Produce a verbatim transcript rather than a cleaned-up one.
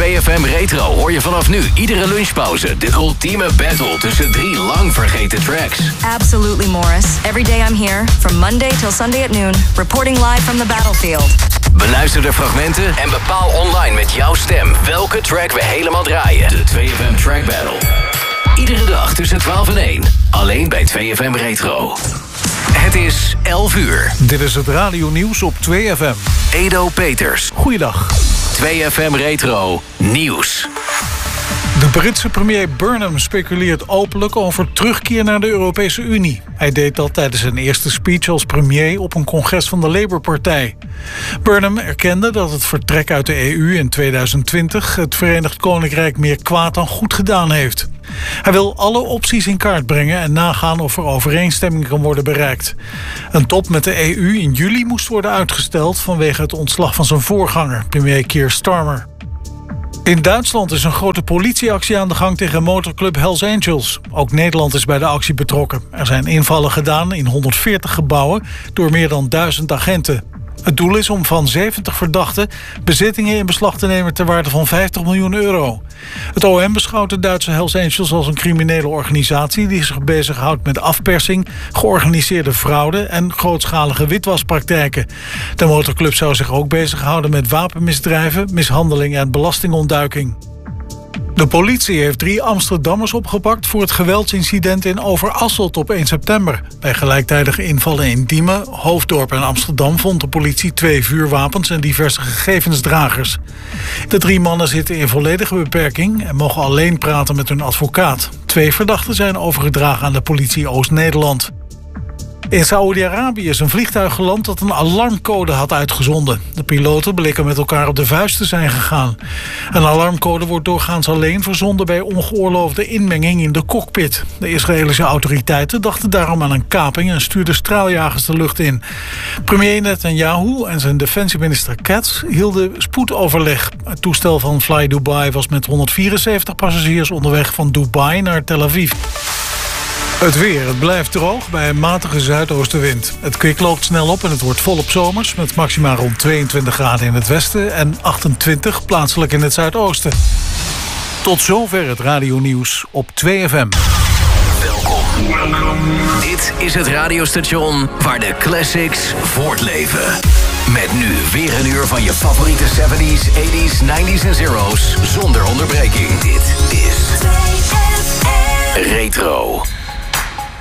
twee F M Retro hoor je vanaf nu iedere lunchpauze de ultieme battle tussen drie lang vergeten tracks. Absolutely, Morris. Every day I'm here, from Monday till Sunday at noon, reporting live from the battlefield. Beluister de fragmenten en bepaal online met jouw stem welke track we helemaal draaien. De twee F M Track Battle. Iedere dag tussen twaalf en één. Alleen bij twee F M Retro. Het is elf uur. Dit is het radionieuws op twee F M. Edo Peters. Goeiedag. twee F M Retro Nieuws. De Britse premier Burnham speculeert openlijk over terugkeer naar de Europese Unie. Hij deed dat tijdens zijn eerste speech als premier op een congres van de Labour-partij. Burnham erkende dat het vertrek uit de E U in tweeduizend twintig... het Verenigd Koninkrijk meer kwaad dan goed gedaan heeft. Hij wil alle opties in kaart brengen en nagaan of er overeenstemming kan worden bereikt. Een top met de E U in juli moest worden uitgesteld vanwege het ontslag van zijn voorganger, premier Keir Starmer. In Duitsland is een grote politieactie aan de gang tegen motorclub Hells Angels. Ook Nederland is bij de actie betrokken. Er zijn invallen gedaan in honderdveertig gebouwen door meer dan duizend agenten. Het doel is om van zeventig verdachten bezittingen in beslag te nemen ter waarde van vijftig miljoen euro. Het O M beschouwt de Duitse Hells Angels als een criminele organisatie die zich bezighoudt met afpersing, georganiseerde fraude en grootschalige witwaspraktijken. De motorclub zou zich ook bezighouden met wapenmisdrijven, mishandeling en belastingontduiking. De politie heeft drie Amsterdammers opgepakt voor het geweldsincident in Overasselt op één september. Bij gelijktijdige invallen in Diemen, Hoofddorp en Amsterdam vond de politie twee vuurwapens en diverse gegevensdragers. De drie mannen zitten in volledige beperking en mogen alleen praten met hun advocaat. Twee verdachten zijn overgedragen aan de politie Oost-Nederland. In Saoedi-Arabië is een vliegtuig geland dat een alarmcode had uitgezonden. De piloten bleken met elkaar op de vuist te zijn gegaan. Een alarmcode wordt doorgaans alleen verzonden bij ongeoorloofde inmenging in de cockpit. De Israëlische autoriteiten dachten daarom aan een kaping en stuurden straaljagers de lucht in. Premier Netanyahu en zijn defensieminister Katz hielden spoedoverleg. Het toestel van Fly Dubai was met honderdvierenzeventig passagiers onderweg van Dubai naar Tel Aviv. Het weer. Het blijft droog bij een matige zuidoostenwind. Het kwik loopt snel op en het wordt volop zomers met maxima rond tweeëntwintig graden in het westen en achtentwintig plaatselijk in het zuidoosten. Tot zover het radionieuws op twee F M. Welkom. Dit is het radiostation waar de classics voortleven. Met nu weer een uur van je favoriete zeventies, tachtiger, negentiger en zero's zonder onderbreking. Dit is Retro.